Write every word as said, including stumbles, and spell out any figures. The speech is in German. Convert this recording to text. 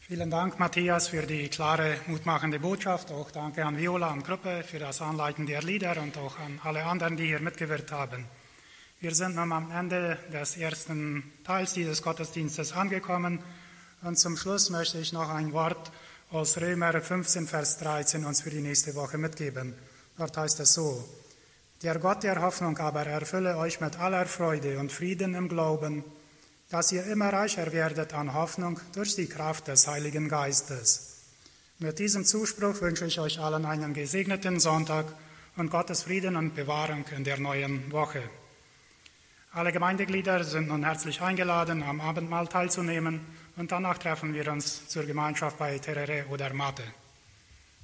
Vielen Dank, Matthias, für die klare, mutmachende Botschaft. Auch danke an Viola und Gruppe für das Anleiten der Lieder und auch an alle anderen, die hier mitgewirkt haben. Wir sind nun am Ende des ersten Teils dieses Gottesdienstes angekommen und zum Schluss möchte ich noch ein Wort aus Römer fünfzehn, Vers dreizehn uns für die nächste Woche mitgeben. Dort heißt es so: Der Gott der Hoffnung aber erfülle euch mit aller Freude und Frieden im Glauben, dass ihr immer reicher werdet an Hoffnung durch die Kraft des Heiligen Geistes. Mit diesem Zuspruch wünsche ich euch allen einen gesegneten Sonntag und Gottes Frieden und Bewahrung in der neuen Woche. Alle Gemeindeglieder sind nun herzlich eingeladen, am Abendmahl teilzunehmen und danach treffen wir uns zur Gemeinschaft bei Terere oder Mate.